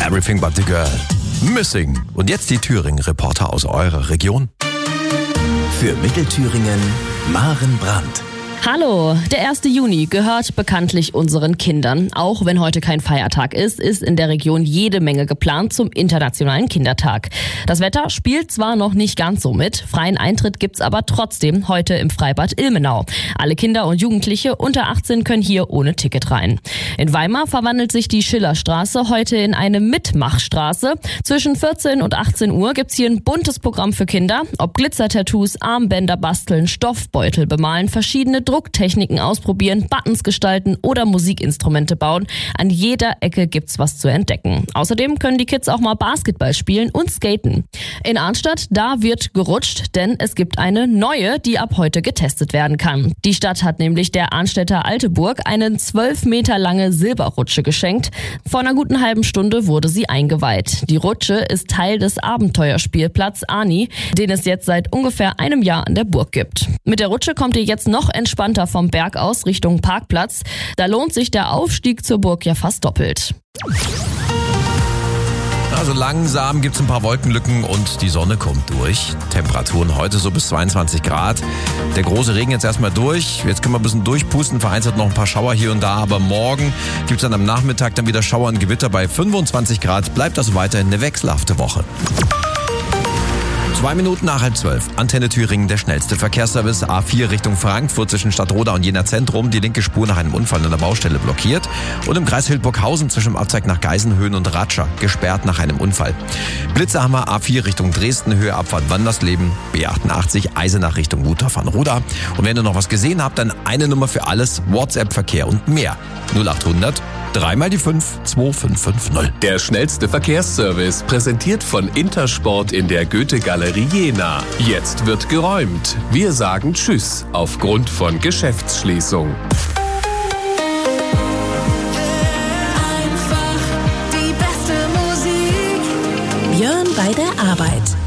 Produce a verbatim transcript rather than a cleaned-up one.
Everything But The Girl. Missing. Und jetzt die Thüringen-Reporter aus eurer Region. Für Mittelthüringen, Maren Brandt. Hallo, der erste Juni gehört bekanntlich unseren Kindern. Auch wenn heute kein Feiertag ist, ist in der Region jede Menge geplant zum Internationalen Kindertag. Das Wetter spielt zwar noch nicht ganz so mit, freien Eintritt gibt's aber trotzdem heute im Freibad Ilmenau. Alle Kinder und Jugendliche unter achtzehn können hier ohne Ticket rein. In Weimar verwandelt sich die Schillerstraße heute in eine Mitmachstraße. Zwischen vierzehn und achtzehn Uhr gibt's hier ein buntes Programm für Kinder. Ob Glitzertattoos, Armbänder basteln, Stoffbeutel bemalen, verschiedene Drucktechniken ausprobieren, Buttons gestalten oder Musikinstrumente bauen. An jeder Ecke gibt's was zu entdecken. Außerdem können die Kids auch mal Basketball spielen und skaten. In Arnstadt, da wird gerutscht, denn es gibt eine neue, die ab heute getestet werden kann. Die Stadt hat nämlich der Arnstädter Alteburg eine zwölf Meter lange Silberrutsche geschenkt. Vor einer guten halben Stunde wurde sie eingeweiht. Die Rutsche ist Teil des Abenteuerspielplatz Ani, den es jetzt seit ungefähr einem Jahr an der Burg gibt. Mit der Rutsche kommt ihr jetzt noch entspannter vom Berg aus Richtung Parkplatz. Da lohnt sich der Aufstieg zur Burg ja fast doppelt. Also langsam gibt's ein paar Wolkenlücken und die Sonne kommt durch. Temperaturen heute so bis zweiundzwanzig Grad. Der große Regen jetzt erstmal durch. Jetzt können wir ein bisschen durchpusten. Vereinzelt noch ein paar Schauer hier und da. Aber morgen gibt's dann am Nachmittag dann wieder Schauer und Gewitter bei fünfundzwanzig Grad. Bleibt also weiterhin eine wechselhafte Woche. Zwei Minuten nach halb zwölf. Antenne Thüringen, der schnellste Verkehrsservice. A vier Richtung Frankfurt zwischen Stadtroda und Jena Zentrum. Die linke Spur nach einem Unfall an der Baustelle blockiert. Und im Kreis Hildburghausen zwischen dem Abzweig nach Geisenhöhen und Ratscher gesperrt nach einem Unfall. Blitzerhammer A vier Richtung Dresden, Höhe Abfahrt Wandersleben. B achtundachtzig Eisenach Richtung Guter van Ruda. Und wenn ihr noch was gesehen habt, dann eine Nummer für alles. WhatsApp-Verkehr und mehr. null achthundert dreimal die fünf zwei fünf fünf null. Der schnellste Verkehrsservice, präsentiert von Intersport in der Goethe-Galerie Jena. Jetzt wird geräumt. Wir sagen Tschüss aufgrund von Geschäftsschließung. Einfach die beste Musik. Björn bei der Arbeit.